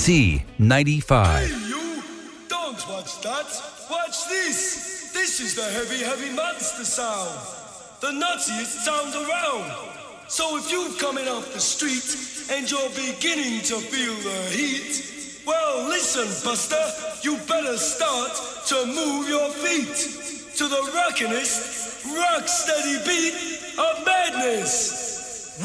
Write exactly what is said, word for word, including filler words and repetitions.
C ninety-five. Hey, you! Don't watch that. Watch this. This is the heavy, heavy monster sound. The nuttiest sound around. So if you're coming off the street and you're beginning to feel the heat, well, listen, Buster, you better start to move your feet to the rockinest, rock steady beat of madness.